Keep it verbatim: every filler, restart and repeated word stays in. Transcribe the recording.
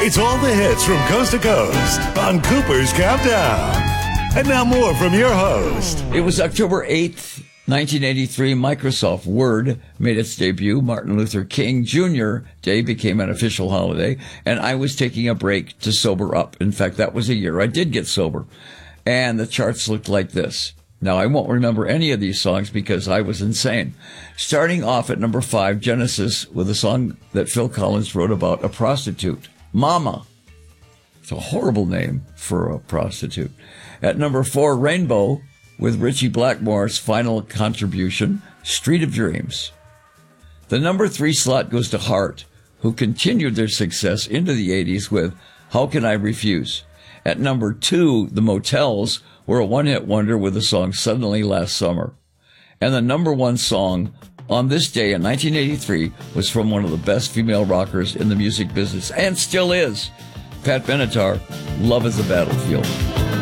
It's all the hits from coast to coast on Cooper's Countdown. And now more from your host. It was October eighth, nineteen eighty-three. Microsoft Word made its debut. Martin Luther King Junior Day became an official holiday. And I was taking a break to sober up. In fact, that was a year I did get sober. And the charts looked like this. Now, I won't remember any of these songs because I was insane. Starting off at number five, Genesis, with a song that Phil Collins wrote about a prostitute. Mama. It's a horrible name for a prostitute. At number four, Rainbow, with Richie Blackmore's final contribution, Street of Dreams. The number three slot goes to Heart, who continued their success into the eighties with How Can I Refuse? At number two, The Motels were a one-hit wonder with the song Suddenly Last Summer. And the number one song on this day in nineteen eighty-three was from one of the best female rockers in the music business, and still is, Pat Benatar, Love is a Battlefield.